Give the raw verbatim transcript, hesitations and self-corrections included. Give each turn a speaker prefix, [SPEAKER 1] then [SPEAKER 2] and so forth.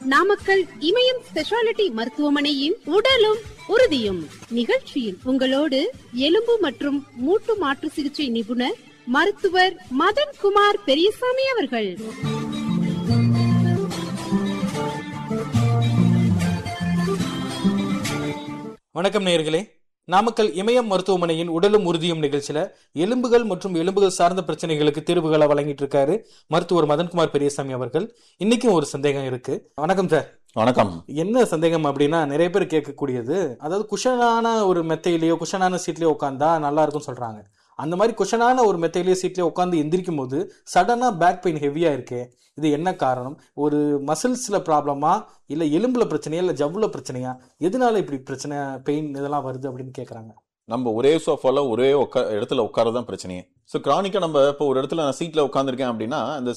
[SPEAKER 1] நாமக்கல் இமயம் speciality மருத்துவமனையின் உடலும் உறுதியும் நிகழ்ச்சியில் உங்களோடு எலும்பு மற்றும் மூட்டு மாற்று சிகிச்சை நிபுணர் மருத்துவர் மதன்குமார் பெரியசாமி அவர்கள்.
[SPEAKER 2] வணக்கம் நேயர்களே. நாமக்கல் இமயம் மருத்துவமனையின் உடலும் உறுதியும் நிகழ்ச்சியில எலும்புகள் மற்றும் எலும்புகள் சார்ந்த பிரச்சனைகளுக்கு தீர்வுகளை வழங்கிட்டு இருக்காரு மருத்துவர் மதன்குமார் பெரியசாமி அவர்கள். இன்னைக்கும் ஒரு சந்தேகம் இருக்கு. வணக்கம் சார்.
[SPEAKER 3] வணக்கம்.
[SPEAKER 2] என்ன சந்தேகம் அப்படின்னா, நிறைய பேர் கேட்கக்கூடியது, அதாவது குஷனான ஒரு மெத்தையிலேயோ குஷனான சீட்லயோ உட்காந்தா நல்லா இருக்கும்னு சொல்றாங்க. அந்த மாதிரி குஷனான ஒரு மெத்தையிலேயோ சீட்லயோ உட்காந்து எந்திரிக்கும் போது சடனா பேக் பெயின் ஹெவியா இருக்கே, இது என்ன காரணம்? ஒரு மசில்ஸ்ல ப்ராப்ளமா, இல்ல எலும்புல பிரச்சனையா, இல்ல ஜவ்வுல பிரச்சனையா, எதனால இப்படி பிரச்சனை பெயின் இதெல்லாம் வருது அப்படின்னு கேக்குறாங்க.
[SPEAKER 3] நம்ம ஒரே சோஃபால ஒரே உட்கா இடத்துல உட்காரதான் பிரச்சனையே. ஸோ கிரானிக்கா நம்ம இப்போ ஒரு இடத்துல நான் சீட்ல உட்காந்துருக்கேன் அப்படின்னா, அந்த